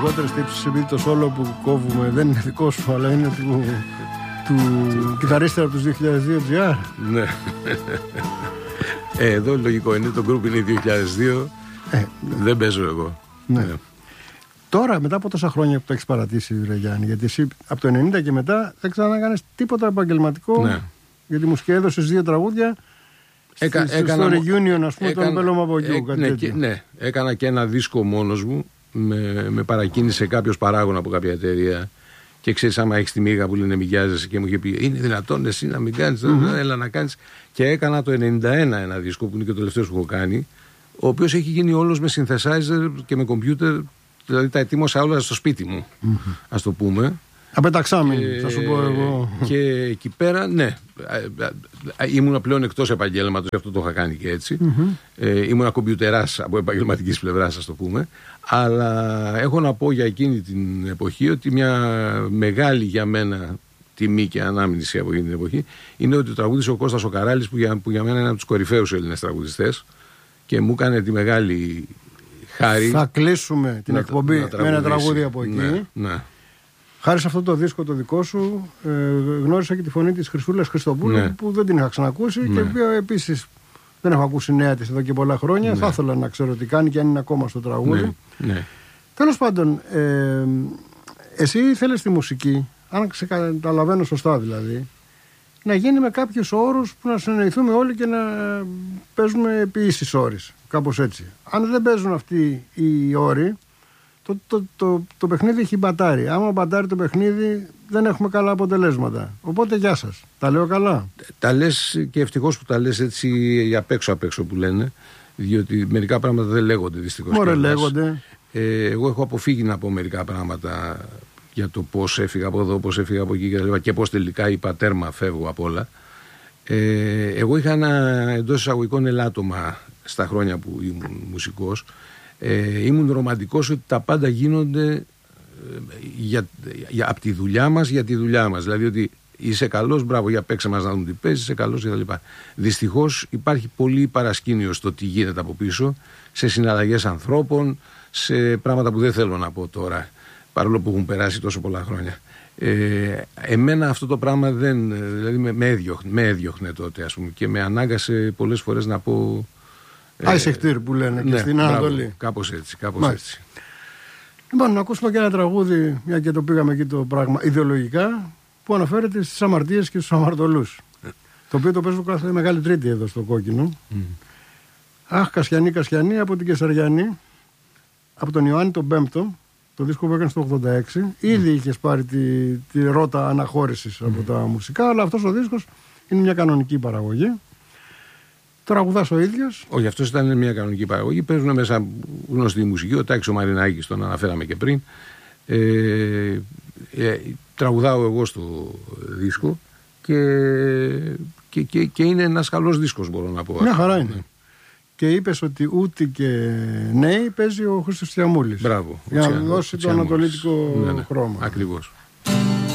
λιγότερες τύψεις, επειδή το solo που κόβουμε δεν είναι δικό σου, αλλά είναι του κιθαρίστρα από τους 2002 GR. Ναι. Εδώ λογικό είναι, το group είναι 2002. Δεν παίζω εγώ. Ναι. Τώρα, μετά από τόσα χρόνια που το έχεις παρατήσει, ρε Γιάννη, γιατί εσύ από το 90 και μετά δεν ξανακάνεις τίποτα επαγγελματικό. Ναι. Γιατί μου έδωσες 2 τραγούδια στο reunion, ας πούμε, τον Μπέλο Μαπογιού. Ναι, έκανα και ένα δίσκο μόνος μου. Με παρακίνησε κάποιος παράγων από κάποια εταιρεία. Και ξέρεις, άμα έχεις τη μίγα που λένε μη βιάζεσαι, και μου είχε πει: είναι δυνατόν εσύ να μην κάνεις, έλα να κάνεις. Και έκανα το 91 ένα δίσκο που είναι και το τελευταίο που έχω κάνει, ο οποίος έχει γίνει όλος με synthesizer και με computer. Δηλαδή τα ετοίμωσα όλα στο σπίτι μου, ας το πούμε. Απεταξάμενοι, θα σου πω εγώ. Και εκεί πέρα, ναι, ήμουν πλέον εκτός επαγγέλματος, γι' αυτό το είχα κάνει και έτσι. Ήμουν κομπιουτεράς από επαγγελματικής πλευράς, ας το πούμε. Αλλά έχω να πω για εκείνη την εποχή ότι μια μεγάλη για μένα τιμή και ανάμνηση από εκείνη την εποχή είναι ότι τραγούδισε ο Κώστας ο Καράλης, που για μένα είναι από τους κορυφαίους Έλληνες τραγουδιστές, και μου έκανε τη μεγάλη χάρη. Θα κλείσουμε την εκπομπή με ένα τραγούδι από εκεί. Ναι. Χάρη σε αυτό το δίσκο το δικό σου, γνώρισα και τη φωνή της Χρυσούλας Χριστοπούλου, που δεν την είχα ξανακούσει, και επίσης δεν έχω ακούσει νέα της εδώ και πολλά χρόνια. Θα ήθελα να ξέρω τι κάνει και αν είναι ακόμα στο τραγούδι. Τέλος πάντων, εσύ θέλεις τη μουσική, αν καταλαβαίνω σωστά δηλαδή, να γίνει με κάποιους όρους που να συνεννοηθούμε όλοι και να παίζουμε επί ίσης όρης. Κάπως έτσι. Αν δεν παίζουν αυτοί οι όροι, το παιχνίδι έχει μπατάρει. Άμα μπατάρει το παιχνίδι, δεν έχουμε καλά αποτελέσματα. Οπότε γεια σας. Τα λέω καλά? Τα λες, και ευτυχώς που τα λες έτσι απ' έξω που λένε, διότι μερικά πράγματα δεν λέγονται δυστυχώς. Μωρέ, λέγονται. Εγώ έχω αποφύγει να πω μερικά πράγματα για το πώς έφυγα από εδώ, πώς έφυγα από εκεί και πώς τελικά είπα τέρμα, φεύγω από όλα. Εγώ είχα ένα εντός εισαγωγικών ελάττωμα στα χρόνια που ήμουν μουσικός. Ήμουν ρομαντικός ότι τα πάντα γίνονται από τη δουλειά μας για τη δουλειά μας. Δηλαδή ότι είσαι καλός, μπράβο, για παίξε μας να δούμε τι παίζεις, είσαι καλός κτλ. Δυστυχώς υπάρχει πολύ παρασκήνιο στο τι γίνεται από πίσω, σε συναλλαγές ανθρώπων, σε πράγματα που δεν θέλω να πω τώρα, παρόλο που έχουν περάσει τόσο πολλά χρόνια. Εμένα αυτό το πράγμα δηλαδή με έδιωχνε τότε, ας πούμε, και με ανάγκασε πολλές φορές να πω Άισεχτήρ που λένε και στην Ανατολή. Κάπως έτσι. Λοιπόν, να ακούσουμε και ένα τραγούδι, μια και το πήγαμε εκεί το πράγμα ιδεολογικά, που αναφέρεται στις αμαρτίες και στους αμαρτωλούς. Το οποίο το παίζω κάθε Μεγάλη Τρίτη εδώ στο Κόκκινο. Αχ, Κασιανή από την Κεσαριανή, από τον Ιωάννη τον Πέμπτο, το δίσκο που έκανε στο 86. Ήδη είχες πάρει τη ρότα αναχώρησης από τα μουσικά, αλλά αυτός ο δίσκος είναι μια κανονική παραγωγή. Τραγουδάς ο ίδιος? Όχι, αυτός ήταν μια κανονική παραγωγή. Παίζουν μέσα γνωστή μουσική. Ο Τάκης ο Μαρινάκης, τον αναφέραμε και πριν. Τραγουδάω εγώ στο δίσκο και είναι ένας καλός δίσκος, μπορώ να πω. Μια χαρά είναι. Και είπες ότι ούτε και νέοι παίζει ο Χρήστος Τιαμούλης. Μπράβο. Για να δώσει το ανατολίτικο χρώμα. Ακριβώς.